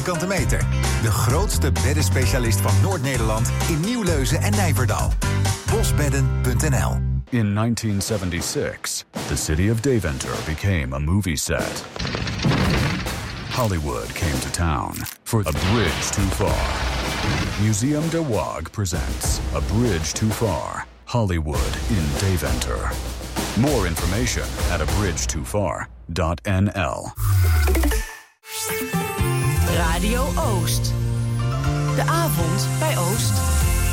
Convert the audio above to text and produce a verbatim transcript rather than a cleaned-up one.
vierkante meter. De grootste beddenspecialist van Noord-Nederland in Nieuwleuzen en Nijverdal. bosbedden punt n l. In nineteen seventy-six, the city of Deventer became a movie set. Hollywood came to town for A Bridge Too Far. Museum de Waag presents A Bridge Too Far, Hollywood in Deventer. More information at a bridge too far dot n l. Radio Oost. De avond bij Oost.